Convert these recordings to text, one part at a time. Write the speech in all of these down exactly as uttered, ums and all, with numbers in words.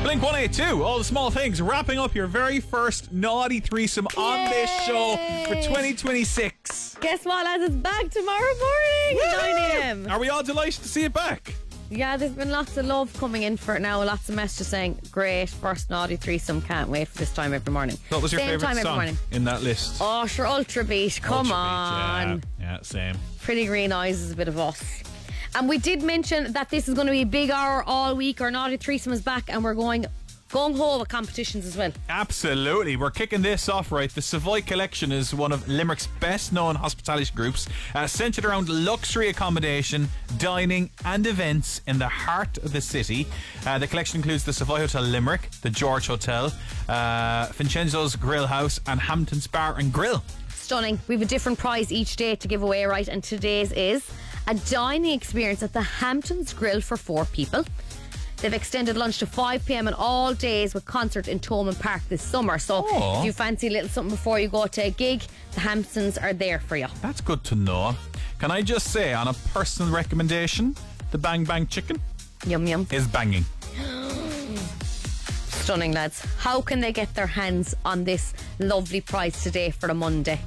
Blink one eighty-two, All the Small Things, wrapping up your very first naughty threesome on Yay! this show for twenty twenty-six. Guess what, lads? It's back tomorrow morning at nine a.m. Are we all delighted to see it back? Yeah, there's been lots of love coming in for it now. Lots of messages saying, great, first naughty threesome, can't wait for this time every morning. What was your Same favourite time song every morning. in that list? Oh, sure, Ultra Beat, come Ultra on. Beat, yeah. yeah, same. Pretty Green Eyes is a bit of us. And we did mention that this is going to be a big hour all week. Our naughty threesome is back and we're going gung-ho with competitions as well. Absolutely. We're kicking this off right. The Savoy Collection is one of Limerick's best known hospitality groups, uh, centred around luxury accommodation, dining and events in the heart of the city. Uh, the collection includes the Savoy Hotel Limerick, the George Hotel, uh, Vincenzo's Grill House and Hampton's Bar and Grill. Stunning. We have a different prize each day to give away, right? And today's is a dining experience at the Hamptons Grill for four people. They've extended lunch to five p.m. on all days with concert in Thomond Park this summer. So Aww. if you fancy a little something before you go to a gig, the Hamptons are there for you. That's good to know. Can I just say, on a personal recommendation, the Bang Bang Chicken Yum yum. is banging. Stunning, lads. How can they get their hands on this lovely prize today for a Monday?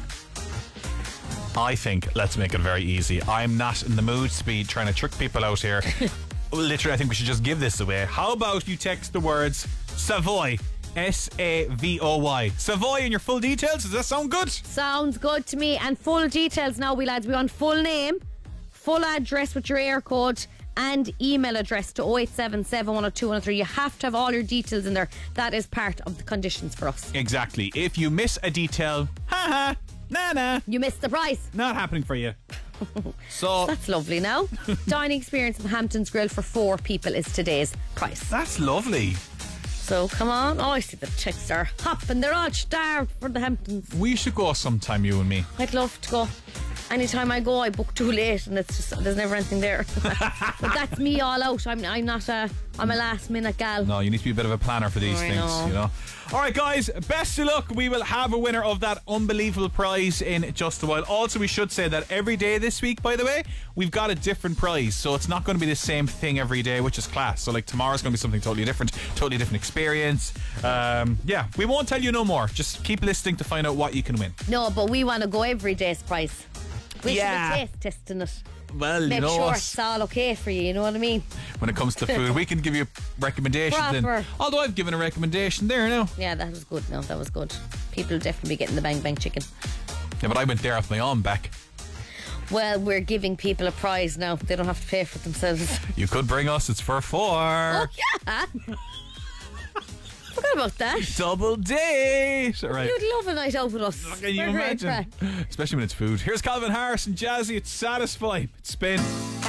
I think let's make it very easy. I'm not in the mood to be trying to trick people out here. Literally, I think we should just give this away. How about you text the words Savoy, S A V O Y. Savoy in your full details. Does that sound good? Sounds good to me. And full details now, we lads. We want full name, full address with your air code and email address to oh eight seven, seven one oh two, one oh three. You have to have all your details in there. That is part of the conditions for us. Exactly. If you miss a detail, haha, nah nah, You missed the prize. not happening for you. So That's lovely now. Dining experience at the Hamptons Grill for four people is today's price. that's lovely. So come on. Oh, I see the chicks are hopping. They're all starved for the Hamptons. We should go sometime, you and me. I'd love to go. Anytime I go, I book too late, and it's just there's never anything there. But that's me all out. I'm I'm not a I'm a last minute gal. No, you need to be a bit of a planner for these I things, know. you know. All right, guys, best of luck. We will have a winner of that unbelievable prize in just a while. Also, we should say that every day this week, by the way, we've got a different prize. So it's not going to be the same thing every day, which is class. So like tomorrow's going to be something totally different, totally different experience. Um, yeah, we won't tell you no more. Just keep listening to find out what you can win. No, but we want to go every day's prize. We Yeah. should be taste testing it. Well, Make you know sure what? it's all okay for you. You know what I mean? When it comes to food, we can give you recommendations. Proper. And, although I've given a recommendation there now. Yeah, that was good. No, that was good. People will definitely be getting the Bang Bang Chicken. Yeah, but I went there off my own back. Well, we're giving people a prize now. They don't have to pay for it themselves. You could bring us. It's for four. Oh, yeah. Forgot about that. Double date. All right. You'd love a night out with us. Can you We're great imagine? crack. Especially when it's food. Here's Calvin Harris and Jazzy. It's Satisfy. It's Spin.